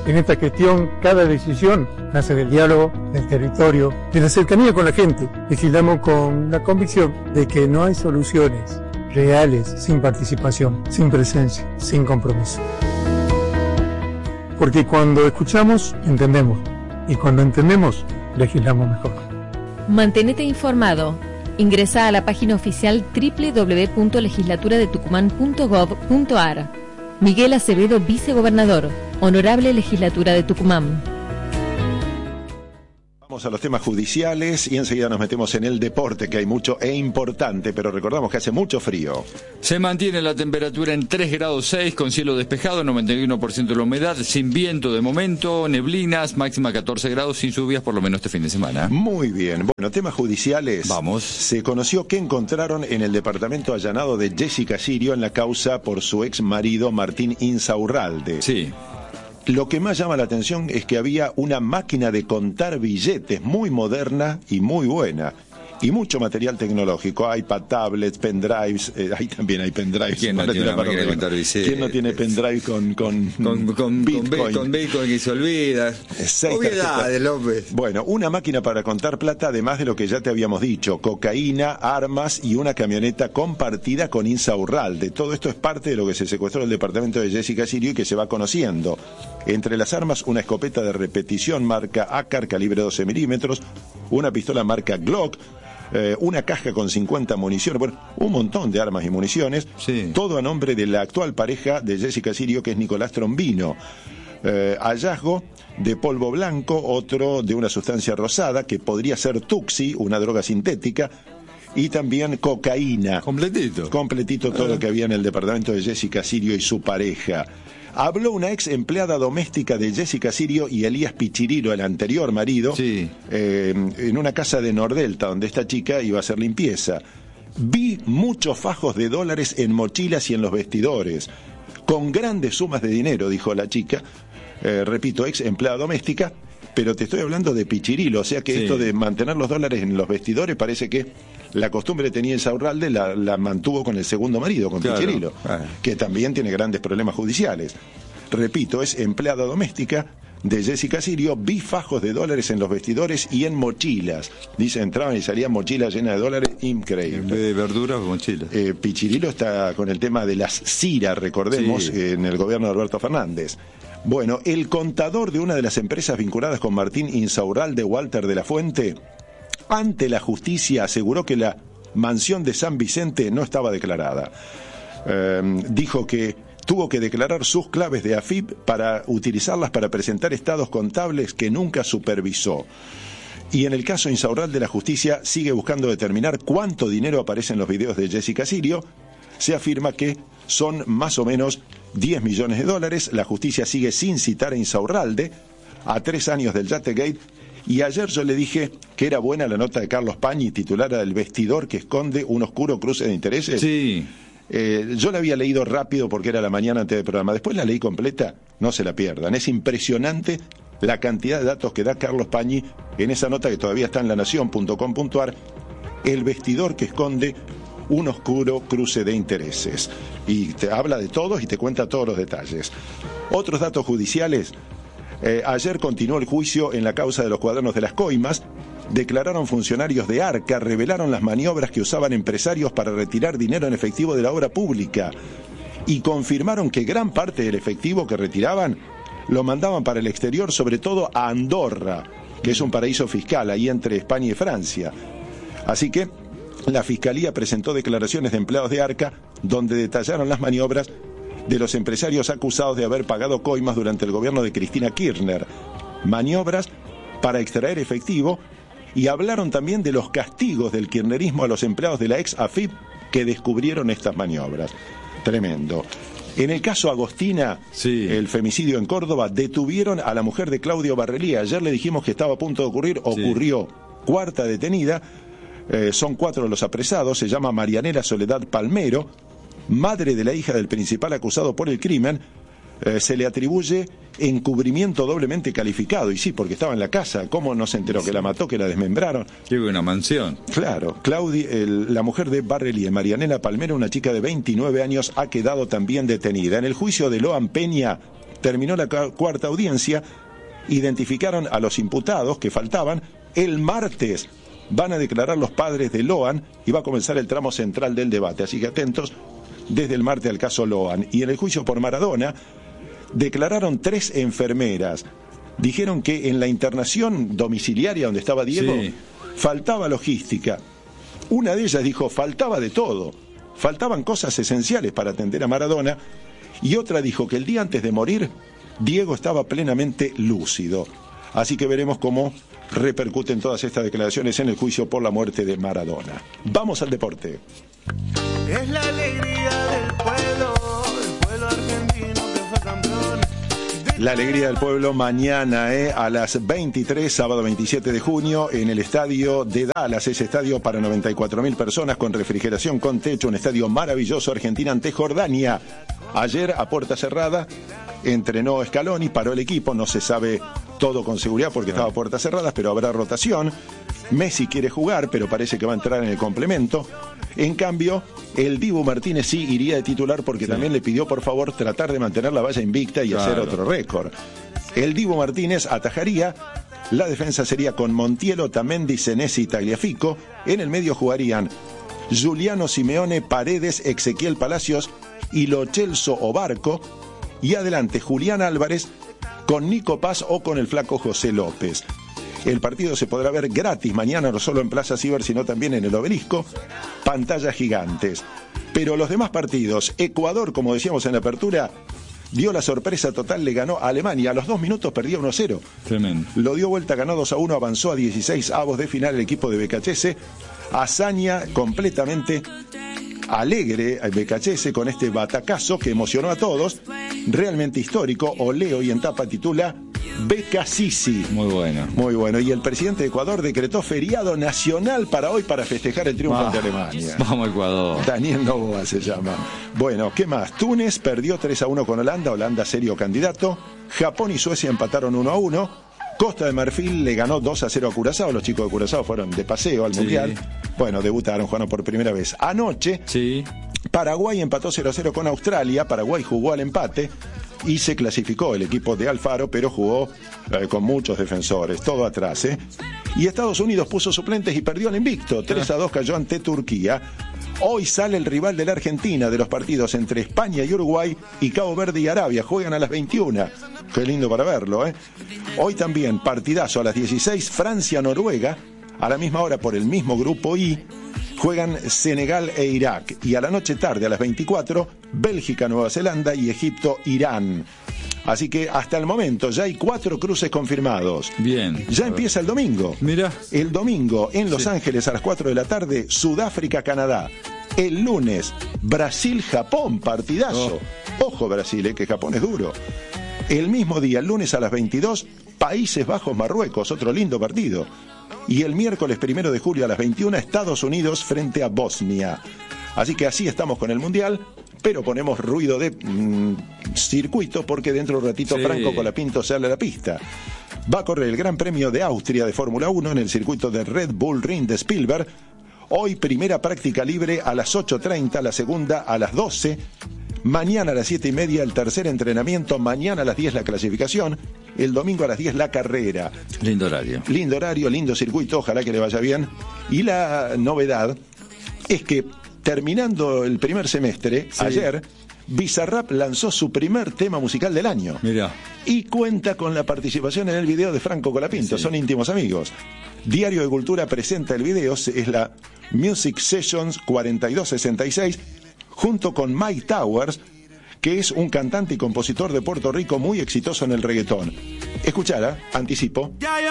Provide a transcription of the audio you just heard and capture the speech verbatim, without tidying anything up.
En esta gestión, cada decisión nace del diálogo, del territorio, de la cercanía con la gente. Legislamos con la convicción de que no hay soluciones reales sin participación, sin presencia, sin compromiso. Porque cuando escuchamos, entendemos. Y cuando entendemos, legislamos mejor. Mantenete informado. Ingresa a la página oficial doble u doble u doble u punto legislatura de tucumán punto gov punto ar. Miguel Acevedo, vicegobernador. Honorable Legislatura de Tucumán. Vamos a los temas judiciales y enseguida nos metemos en el deporte, que hay mucho e importante, pero recordamos que hace mucho frío. Se mantiene la temperatura en tres grados seis con cielo despejado, noventa y uno por ciento de la humedad, sin viento de momento, neblinas, máxima catorce grados, sin lluvias por lo menos este fin de semana. Muy bien. Bueno, temas judiciales. Vamos. Se conoció que encontraron en el departamento allanado de Jessica Sirio en la causa por su ex marido Martín Insaurralde. Sí. Lo que más llama la atención es que había una máquina de contar billetes muy moderna y muy buena. Y mucho material tecnológico, iPad, tablets, pendrives, eh, ahí también hay pendrives. ¿Quién no tiene una máquina de contar billetes? ¿Quién no tiene pendrive con, con, con, con Bitcoin? Con Bitcoin que se olvida. Obviedades, López. Bueno, una máquina para contar plata, además de lo que ya te habíamos dicho, cocaína, armas y una camioneta compartida con Insaurralde. Todo esto es parte de lo que se secuestró en el departamento de Jessica Sirio y que se va conociendo. Entre las armas, una escopeta de repetición marca A C A R calibre doce milímetros, una pistola marca Glock, Eh, una caja con cincuenta municiones, bueno, un montón de armas y municiones, sí. Todo a nombre de la actual pareja de Jessica Sirio, que es Nicolás Trombino. Eh, hallazgo de polvo blanco, otro de una sustancia rosada, que podría ser Tuxi, una droga sintética, y también cocaína. Completito. Completito todo lo que había en el departamento de Jessica Sirio y su pareja. Habló una ex empleada doméstica de Jessica Sirio y Elías Pichirilo, el anterior marido, sí. eh, en una casa de Nordelta, donde esta chica iba a hacer limpieza. Vi muchos fajos de dólares en mochilas y en los vestidores, con grandes sumas de dinero, dijo la chica. Eh, repito, ex empleada doméstica, pero te estoy hablando de Pichirilo, o sea que sí. Esto de mantener los dólares en los vestidores parece que la costumbre tenía Insaurralde, la, la mantuvo con el segundo marido, con claro. Pichirilo, ah. que también tiene grandes problemas judiciales. Repito, es empleada doméstica de Jessica Sirio. Vi fajos de dólares en los vestidores y en mochilas. Dice, entraban y salían mochilas llenas de dólares, increíble. En vez de verduras, mochilas. Eh, Pichirilo está con el tema de las CIRA, recordemos, sí. en el gobierno de Alberto Fernández. Bueno, el contador de una de las empresas vinculadas con Martín Insaurralde, Walter de la Fuente, ante la justicia aseguró que la mansión de San Vicente no estaba declarada. Eh, dijo que tuvo que declarar sus claves de A F I P para utilizarlas para presentar estados contables que nunca supervisó. Y en el caso Insaurralde, la justicia sigue buscando determinar cuánto dinero aparece en los videos de Jessica Sirio. Se afirma que son más o menos diez millones de dólares. La justicia sigue sin citar a Insaurralde, a tres años del Yategate. Y ayer yo le dije que era buena la nota de Carlos Pañi, titulara del vestidor que esconde un oscuro cruce de intereses. Sí. Eh, yo la había leído rápido porque era la mañana antes del programa. Después la leí completa, no se la pierdan. Es impresionante la cantidad de datos que da Carlos Pañi en esa nota que todavía está en la nación punto com punto ar. El vestidor que esconde un oscuro cruce de intereses. Y te habla de todos y te cuenta todos los detalles. Otros datos judiciales. Eh, ayer continuó el juicio en la causa de los cuadernos de las coimas. Declararon funcionarios de Arca, revelaron las maniobras que usaban empresarios para retirar dinero en efectivo de la obra pública y confirmaron que gran parte del efectivo que retiraban lo mandaban para el exterior, sobre todo a Andorra, que es un paraíso fiscal ahí entre España y Francia. Así que la Fiscalía presentó declaraciones de empleados de Arca donde detallaron las maniobras de los empresarios acusados de haber pagado coimas durante el gobierno de Cristina Kirchner. Maniobras para extraer efectivo, y hablaron también de los castigos del kirchnerismo a los empleados de la ex A F I P que descubrieron estas maniobras. Tremendo. En el caso Agostina, sí. el femicidio en Córdoba, detuvieron a la mujer de Claudio Barrelía. Ayer le dijimos que estaba a punto de ocurrir, ocurrió. Sí. Cuarta detenida, eh, son cuatro los apresados, se llama Marianela Soledad Palmero, madre de la hija del principal acusado por el crimen. Eh, se le atribuye encubrimiento doblemente calificado, y sí, porque estaba en la casa. ¿Cómo no se enteró que la mató, que la desmembraron? Qué buena mansión. Claro. Claudia, el, la mujer de Barrelía, Marianela Palmero, una chica de veintinueve años, ha quedado también detenida. En el juicio de Loan Peña, terminó la cuarta audiencia, identificaron a los imputados que faltaban. El martes van a declarar los padres de Loan y va a comenzar el tramo central del debate, así que atentos desde el martes al caso Loan. Y en el juicio por Maradona declararon tres enfermeras. Dijeron que en la internación domiciliaria donde estaba Diego sí. faltaba logística. Una de ellas dijo, faltaba de todo, faltaban cosas esenciales para atender a Maradona, y otra dijo que el día antes de morir Diego estaba plenamente lúcido. Así que veremos cómo repercuten todas estas declaraciones en el juicio por la muerte de Maradona. Vamos al deporte. Es la alegría del pueblo, el pueblo argentino que fue campeón. La alegría del pueblo mañana eh, a las veintitrés, sábado veintisiete de junio, en el estadio de Dallas, ese estadio para noventa y cuatro mil personas con refrigeración, con techo, un estadio maravilloso, Argentina ante Jordania. Ayer a puerta cerrada entrenó Scaloni, paró el equipo, no se sabe todo con seguridad porque estaba a puertas cerradas, pero habrá rotación. Messi quiere jugar, pero parece que va a entrar en el complemento. En cambio, el Dibu Martínez sí iría de titular porque sí. también le pidió por favor tratar de mantener la valla invicta y claro. hacer otro récord. El Dibu Martínez atajaría, la defensa sería con Montiel, Otamendi, Senesi y Tagliafico. En el medio jugarían Giuliano Simeone, Paredes, Ezequiel Palacios y Lo Celso o Barco. Y adelante Julián Álvarez con Nico Paz o con el flaco José López. El partido se podrá ver gratis mañana, no solo en Plaza Ciber, sino también en el Obelisco, pantallas gigantes. Pero los demás partidos, Ecuador, como decíamos en la apertura, dio la sorpresa total, le ganó a Alemania, a los dos minutos perdía uno a cero. Tremendo. Lo dio vuelta, ganó dos a uno, avanzó a dieciséis avos de final el equipo de Becachese. Hazaña completamente alegre a Becachese con este batacazo que emocionó a todos, realmente histórico. Oleo y en tapa titula Becasisi. Muy bueno. Muy bueno. Y el presidente de Ecuador decretó feriado nacional para hoy para festejar el triunfo ante Alemania. Vamos Ecuador. Daniel Novoa se llama. Bueno, ¿qué más? Túnez perdió tres a uno con Holanda. Holanda serio candidato. Japón y Suecia empataron uno a uno. Costa de Marfil le ganó dos a cero a Curazao. Los chicos de Curazao fueron de paseo al sí. Mundial. Bueno, debutaron, jugaron por primera vez. Anoche, sí. Paraguay empató cero a cero con Australia. Paraguay jugó al empate y se clasificó el equipo de Alfaro, pero jugó eh, con muchos defensores, todo atrás, ¿eh? Y Estados Unidos puso suplentes y perdió el invicto. tres a dos cayó ante Turquía. Hoy sale el rival de la Argentina de los partidos entre España y Uruguay y Cabo Verde y Arabia. Juegan a las veintiuna. Qué lindo para verlo, ¿eh? Hoy también partidazo a las dieciséis, Francia-Noruega. A la misma hora por el mismo grupo I juegan Senegal e Irak. Y a la noche tarde, a las veinticuatro, Bélgica-Nueva Zelanda y Egipto-Irán. Así que hasta el momento ya hay cuatro cruces confirmados. Bien. Ya empieza el domingo. Mira. El domingo en Los sí. Ángeles a las cuatro de la tarde, Sudáfrica-Canadá. El lunes, Brasil-Japón, partidazo. Oh. Ojo Brasil, eh, que Japón es duro. El mismo día, el lunes a las veintidós, Países Bajos-Marruecos, otro lindo partido. Y el miércoles primero de julio a las veintiuna, Estados Unidos frente a Bosnia. Así que así estamos con el Mundial, pero ponemos ruido de mmm, circuito porque dentro de un ratito sí. Franco Colapinto sale a la pista. Va a correr el Gran Premio de Austria de Fórmula uno en el circuito de Red Bull Ring de Spielberg. Hoy primera práctica libre a las ocho treinta, la segunda a las doce. Mañana a las siete y media el tercer entrenamiento, mañana a las diez la clasificación, el domingo a las diez la carrera. Lindo horario. Lindo horario, lindo circuito, ojalá que le vaya bien. Y la novedad es que terminando el primer semestre, sí. ayer, Bizarrap lanzó su primer tema musical del año. Mira. Y cuenta con la participación en el video de Franco Colapinto, sí. son íntimos amigos. Diario de Cultura presenta el video, es la Music Sessions cuarenta y dos sesenta y seis, junto con Mike Towers, que es un cantante y compositor de Puerto Rico muy exitoso en el reggaetón. Escuchara, anticipo.